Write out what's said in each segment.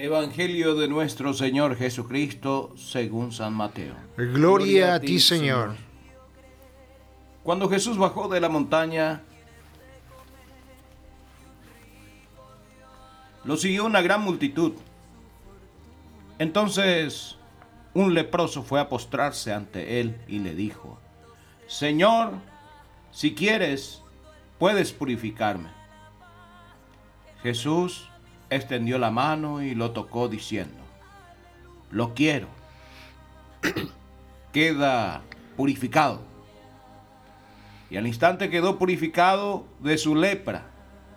Evangelio de nuestro Señor Jesucristo según San Mateo. Gloria a ti, Señor. Cuando Jesús bajó de la montaña, lo siguió una gran multitud. Entonces un leproso fue a postrarse ante él y le dijo: Señor, si quieres, puedes purificarme. Jesús extendió la mano y lo tocó diciendo: Lo quiero. Queda purificado. Y al instante quedó purificado de su lepra.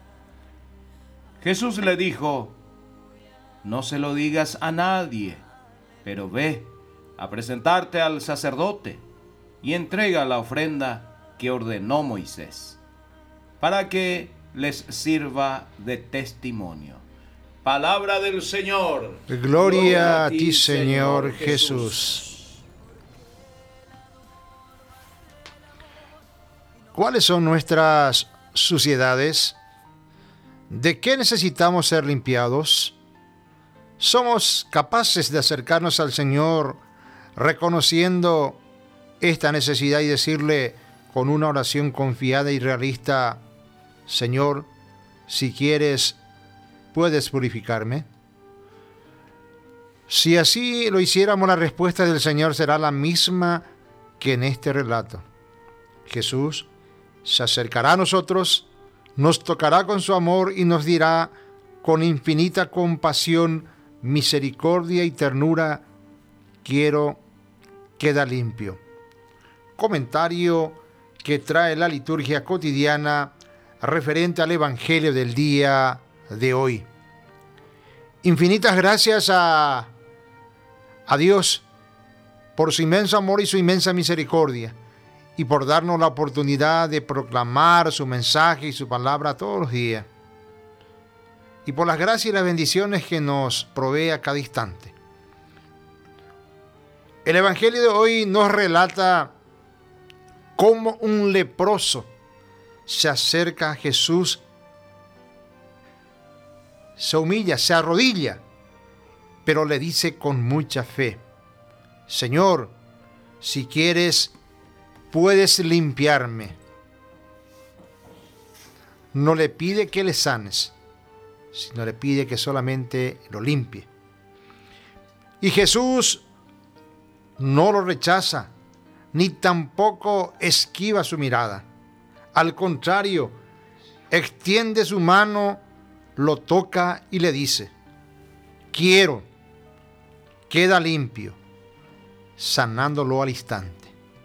Jesús le dijo: No se lo digas a nadie, pero ve a presentarte al sacerdote y entrega la ofrenda que ordenó Moisés, para que les sirva de testimonio. Palabra del Señor. Gloria a ti, Señor Jesús. ¿Cuáles son nuestras suciedades? ¿De qué necesitamos ser limpiados? ¿Somos capaces de acercarnos al Señor reconociendo esta necesidad y decirle con una oración confiada y realista: Señor, si quieres, puedes purificarme? Si así lo hiciéramos, la respuesta del Señor será la misma que en este relato. Jesús se acercará a nosotros, nos tocará con su amor y nos dirá con infinita compasión, misericordia y ternura: quiero, queda limpio. Comentario que trae la liturgia cotidiana referente al Evangelio del día de hoy. Infinitas gracias a Dios por su inmenso amor y su inmensa misericordia, y por darnos la oportunidad de proclamar su mensaje y su palabra todos los días, y por las gracias y las bendiciones que nos provee a cada instante. El Evangelio de hoy nos relata cómo un leproso se acerca a Jesús, se humilla, se arrodilla, pero le dice con mucha fe: Señor, si quieres, puedes limpiarme. No le pide que le sanes, sino le pide que solamente lo limpie. Y Jesús no lo rechaza, ni tampoco esquiva su mirada. Al contrario, extiende su mano, lo toca y le dice: quiero, queda limpio, sanándolo al instante.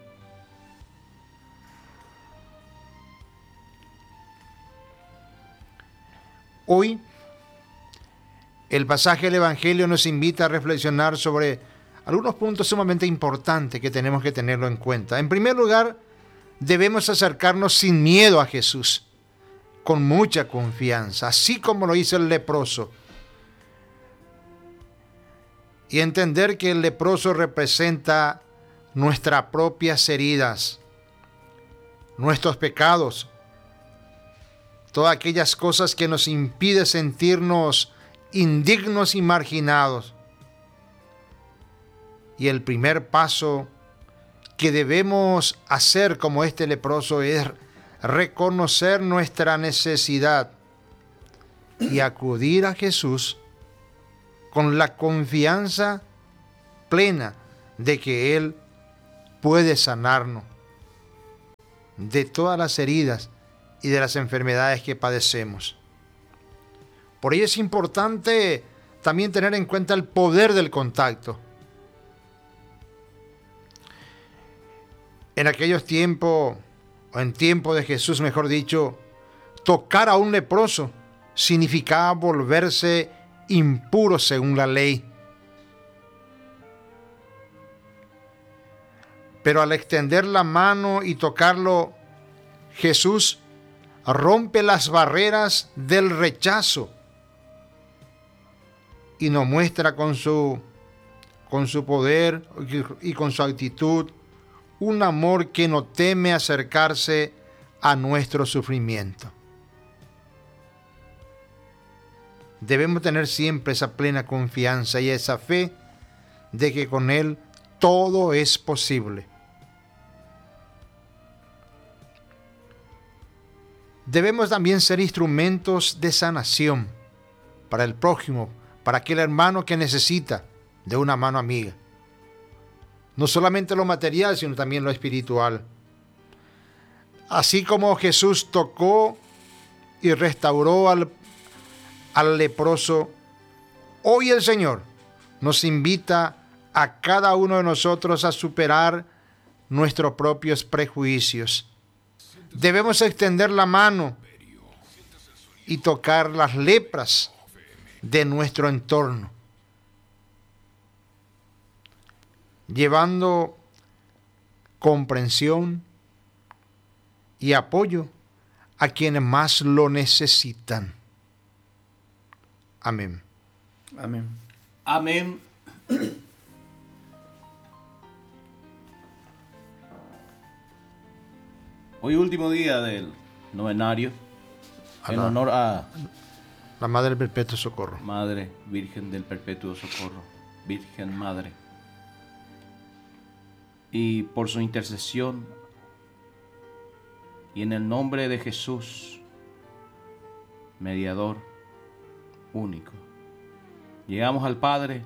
Hoy, el pasaje del Evangelio nos invita a reflexionar sobre algunos puntos sumamente importantes que tenemos que tenerlo en cuenta. En primer lugar, debemos acercarnos sin miedo a Jesús, con mucha confianza, así como lo hizo el leproso. Y entender que el leproso representa nuestras propias heridas, nuestros pecados, todas aquellas cosas que nos impiden sentirnos indignos y marginados. Y el primer paso que debemos hacer como este leproso es reconocer nuestra necesidad y acudir a Jesús con la confianza plena de que Él puede sanarnos de todas las heridas y de las enfermedades que padecemos. Por ello es importante también tener en cuenta el poder del contacto. En aquellos tiempos, o en tiempo de Jesús, mejor dicho, tocar a un leproso significaba volverse impuro según la ley. Pero al extender la mano y tocarlo, Jesús rompe las barreras del rechazo y nos muestra con su poder y con su actitud un amor que no teme acercarse a nuestro sufrimiento. debemos tener siempre esa plena confianza y esa fe de que con Él todo es posible. Debemos también ser instrumentos de sanación para el prójimo, para aquel hermano que necesita de una mano amiga. No solamente lo material, sino también lo espiritual. Así como Jesús tocó y restauró al leproso, hoy el Señor nos invita a cada uno de nosotros a superar nuestros propios prejuicios. Debemos extender la mano y tocar las lepras de nuestro entorno, llevando comprensión y apoyo a quienes más lo necesitan. Amén. Amén. Amén. Hoy último día del novenario, en honor a la Madre del Perpetuo Socorro. Madre Virgen del Perpetuo Socorro, Virgen Madre. Y por su intercesión, y en el nombre de Jesús, mediador único, llegamos al Padre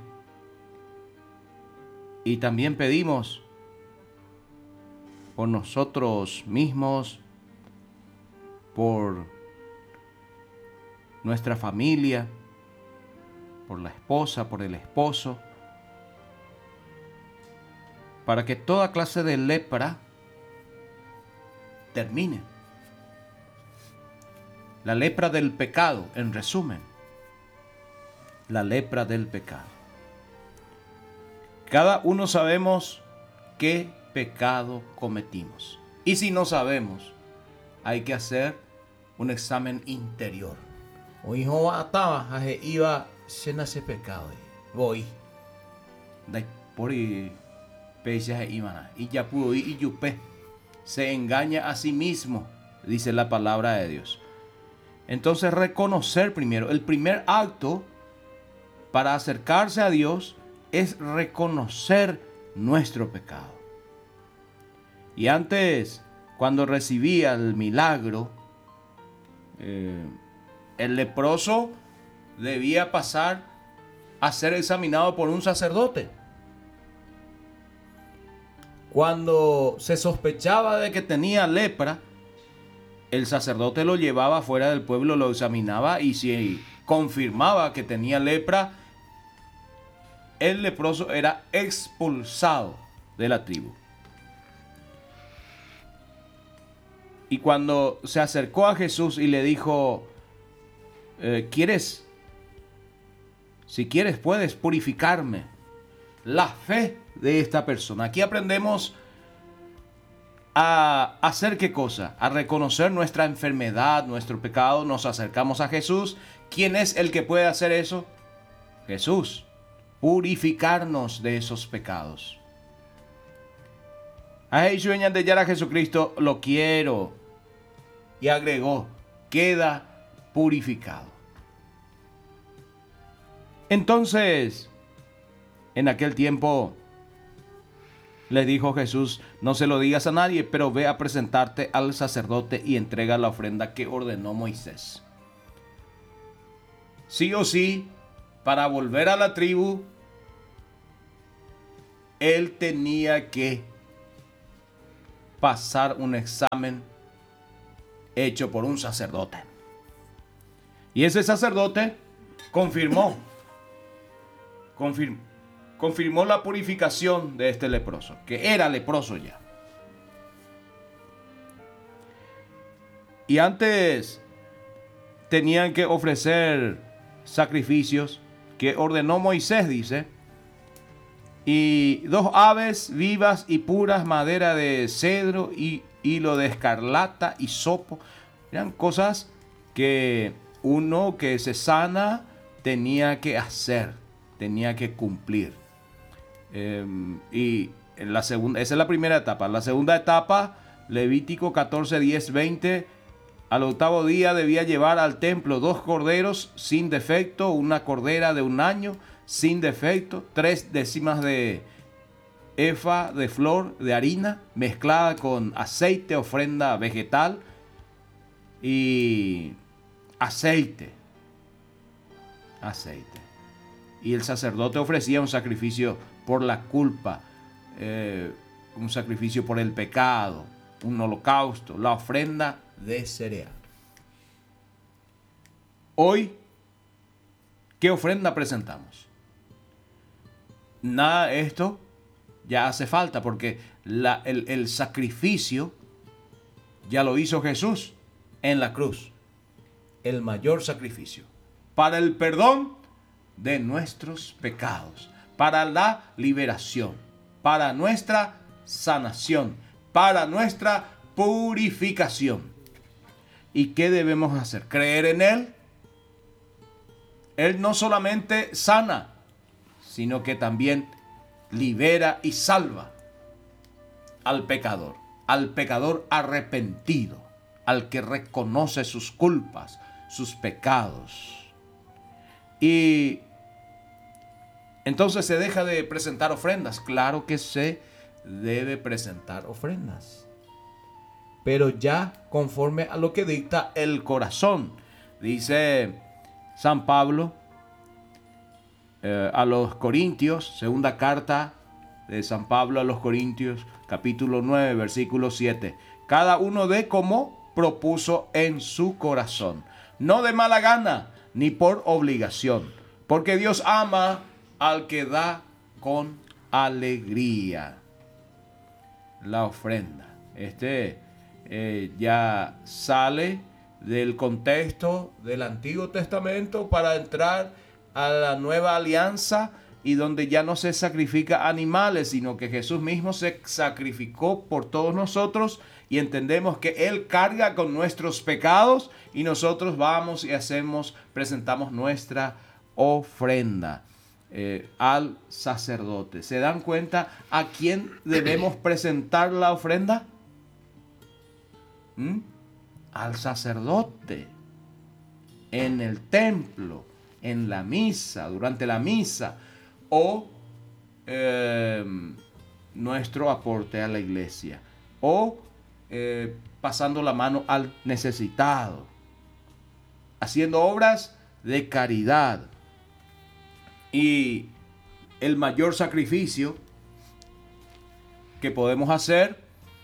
y también pedimos por nosotros mismos, por nuestra familia, por la esposa, por el esposo, para que toda clase de lepra termine. La lepra del pecado, en resumen, la lepra del pecado. Cada uno sabemos qué pecado cometimos. Y si no sabemos, hay que hacer un examen interior. O hijo ataba, haje iba cena ese pecado. Voy. Dai por y peisa imana y ya pudo y yupe. Se engaña a sí mismo, dice la palabra de Dios. Entonces reconocer primero, el primer acto para acercarse a Dios es reconocer nuestro pecado. Y antes, cuando recibía el milagro, el leproso debía pasar a ser examinado por un sacerdote. Cuando se sospechaba de que tenía lepra, el sacerdote lo llevaba fuera del pueblo, lo examinaba y si confirmaba que tenía lepra, el leproso era expulsado de la tribu. Y cuando se acercó a Jesús y le dijo, si quieres puedes purificarme, la fe de esta persona. Aquí aprendemos a hacer qué cosa, a reconocer nuestra enfermedad, nuestro pecado, nos acercamos a Jesús. ¿Quién es el que puede hacer eso? Jesús, purificarnos de esos pecados. A Jesucristo lo quiero. Y agregó, queda purificado. Entonces, en aquel tiempo, le dijo Jesús, no se lo digas a nadie, pero ve a presentarte al sacerdote y entrega la ofrenda que ordenó Moisés. Sí o sí, para volver a la tribu, él tenía que pasar un examen hecho por un sacerdote. Y ese sacerdote confirmó la purificación de este leproso, que era leproso ya. Y antes tenían que ofrecer sacrificios que ordenó Moisés, dice, y 2 aves vivas y puras, madera de cedro y hilo de escarlata y sopo. Eran cosas que uno que se sana tenía que hacer, tenía que cumplir. Y en esa es la primera etapa. La segunda etapa, Levítico 14, 10, 20, Al octavo día debía llevar al templo 2 corderos sin defecto, una cordera de 1 año sin defecto, 3 décimas de efa de flor de harina mezclada con aceite, ofrenda vegetal y aceite. Y el sacerdote ofrecía un sacrificio por la culpa, un sacrificio por el pecado, un holocausto, la ofrenda de cereal. Hoy, ¿qué ofrenda presentamos? Nada de esto ya hace falta, porque el sacrificio ya lo hizo Jesús en la cruz. El mayor sacrificio para el perdón de nuestros pecados, para la liberación, para nuestra sanación, para nuestra purificación. ¿Y qué debemos hacer? Creer en Él. Él no solamente sana, sino que también libera y salva al pecador arrepentido, al que reconoce sus culpas, sus pecados. Y entonces se deja de presentar ofrendas. Claro que se debe presentar ofrendas, pero ya conforme a lo que dicta el corazón. Dice San Pablo a los Corintios, segunda carta de San Pablo a los Corintios, capítulo 9, versículo 7. Cada uno dé como propuso en su corazón, no de mala gana, ni por obligación, porque Dios ama al que da con alegría. La ofrenda. Ya sale del contexto del Antiguo Testamento para entrar a la nueva alianza, y donde ya no se sacrifica animales, sino que Jesús mismo se sacrificó por todos nosotros, y entendemos que Él carga con nuestros pecados y nosotros vamos y presentamos nuestra ofrenda al sacerdote. ¿Se dan cuenta a quién debemos presentar la ofrenda? Al sacerdote, en el templo, en la misa, durante la misa, o nuestro aporte a la iglesia, o pasando la mano al necesitado, haciendo obras de caridad. Y el mayor sacrificio que podemos hacer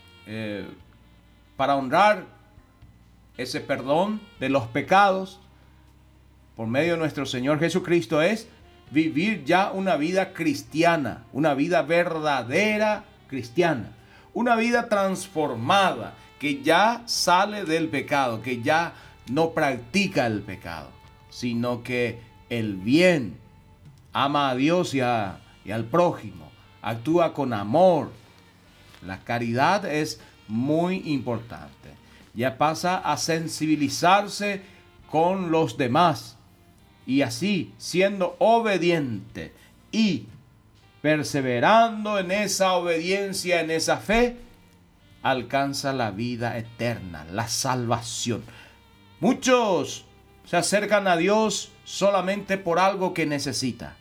para honrar ese perdón de los pecados por medio de nuestro Señor Jesucristo es vivir ya una vida cristiana, una vida verdadera cristiana, una vida transformada, que ya sale del pecado, que ya no practica el pecado, sino que el bien, ama a Dios y al prójimo, actúa con amor. La caridad es muy importante. Ya pasa a sensibilizarse con los demás, y así, siendo obediente y perseverando en esa obediencia, en esa fe, alcanza la vida eterna, la salvación. Muchos se acercan a Dios solamente por algo que necesita,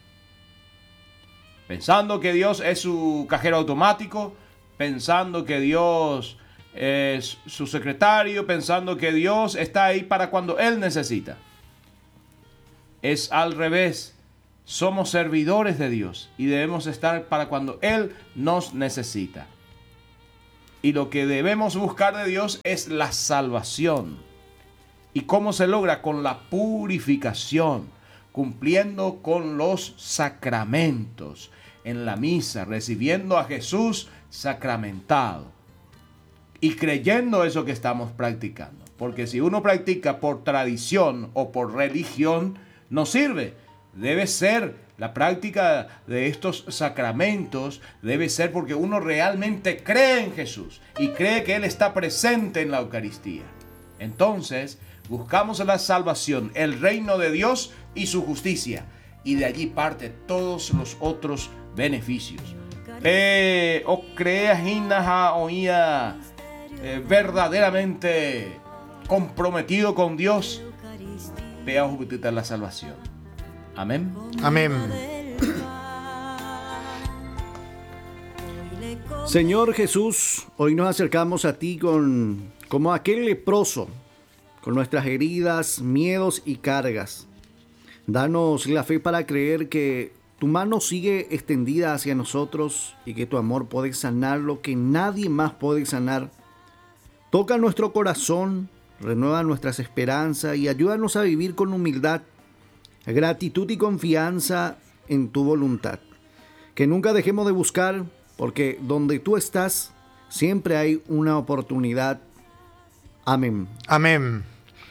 pensando que Dios es su cajero automático, pensando que Dios es su secretario, pensando que Dios está ahí para cuando Él necesita. Es al revés. Somos servidores de Dios y debemos estar para cuando Él nos necesita. Y lo que debemos buscar de Dios es la salvación. ¿Y cómo se logra? Con la purificación, cumpliendo con los sacramentos, en la misa, recibiendo a Jesús sacramentado y creyendo eso que estamos practicando. Porque si uno practica por tradición o por religión, no sirve. Debe ser la práctica de estos sacramentos, debe ser porque uno realmente cree en Jesús y cree que Él está presente en la Eucaristía. Entonces, buscamos la salvación, el reino de Dios y su justicia, y de allí parte todos los otros beneficios. O creas verdaderamente comprometido con Dios, vea la salvación. Amén. Amén. Señor Jesús, hoy nos acercamos a ti como aquel leproso, con nuestras heridas, miedos y cargas. Danos la fe para creer que tu mano sigue extendida hacia nosotros y que tu amor puede sanar lo que nadie más puede sanar. Toca nuestro corazón, renueva nuestras esperanzas y ayúdanos a vivir con humildad, gratitud y confianza en tu voluntad. Que nunca dejemos de buscar, porque donde tú estás, siempre hay una oportunidad. Amén. Amén.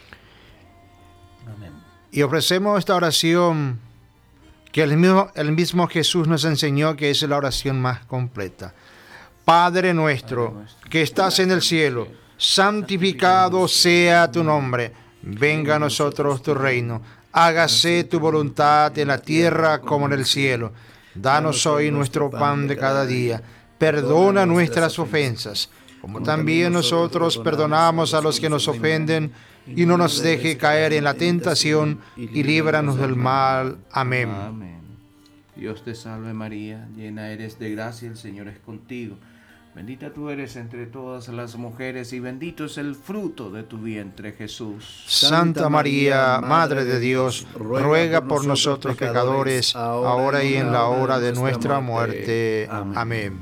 Amén. Y ofrecemos esta oración que el mismo Jesús nos enseñó, que es la oración más completa. Padre nuestro, que estás en el cielo, santificado sea tu nombre. Venga a nosotros tu reino. Hágase tu voluntad en la tierra como en el cielo. Danos hoy nuestro pan de cada día. Perdona nuestras ofensas, como también nosotros perdonamos a los que nos ofenden. Y no nos deje caer en la tentación, y líbranos del mal. Amén. Amén. Dios te salve María, llena eres de gracia, el Señor es contigo. Bendita tú eres entre todas las mujeres, y bendito es el fruto de tu vientre, Jesús. Santa María, Madre de Dios, ruega por nosotros pecadores, ahora y en la hora de nuestra muerte. Amén.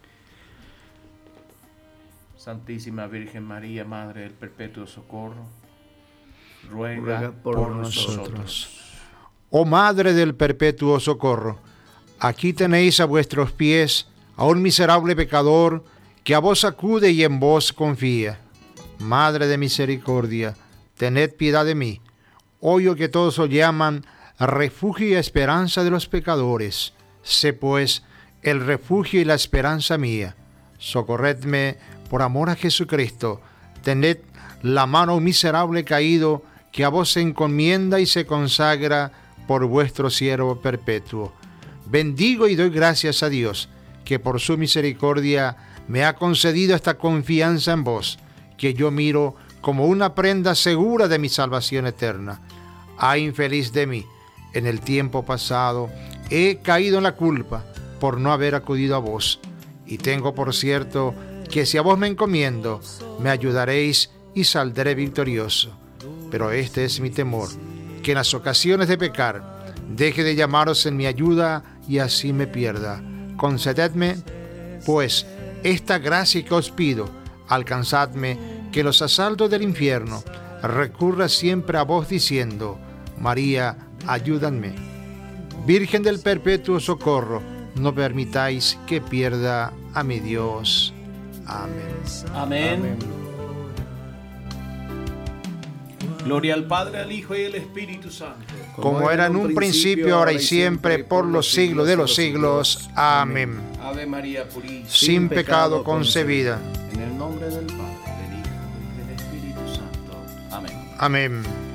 Santísima Virgen María, Madre del Perpetuo Socorro, ruega por nosotros. Oh Madre del Perpetuo Socorro, aquí tenéis a vuestros pies a un miserable pecador que a vos acude y en vos confía. Madre de misericordia, tened piedad de mí, hoyo que todos os llaman refugio y esperanza de los pecadores. Sé pues el refugio y la esperanza mía. Socorredme por amor a Jesucristo. Tened la mano a un miserable caído que a vos se encomienda y se consagra por vuestro siervo perpetuo. Bendigo y doy gracias a Dios, que por su misericordia me ha concedido esta confianza en vos, que yo miro como una prenda segura de mi salvación eterna. Ay, infeliz de mí, en el tiempo pasado he caído en la culpa por no haber acudido a vos, y tengo por cierto que si a vos me encomiendo, me ayudaréis y saldré victorioso. Pero este es mi temor, que en las ocasiones de pecar deje de llamaros en mi ayuda y así me pierda. Concededme, pues, esta gracia que os pido. Alcanzadme que los asaltos del infierno recurra siempre a vos diciendo: María, ayúdame. Virgen del Perpetuo Socorro, no permitáis que pierda a mi Dios. Amén. Amén. Gloria al Padre, al Hijo y al Espíritu Santo. Como era en un principio, ahora y siempre, por los siglos de los siglos. Amén. Ave María Purísima, Sin pecado concebida. en el nombre del Padre, del Hijo y del Espíritu Santo. Amén. Amén.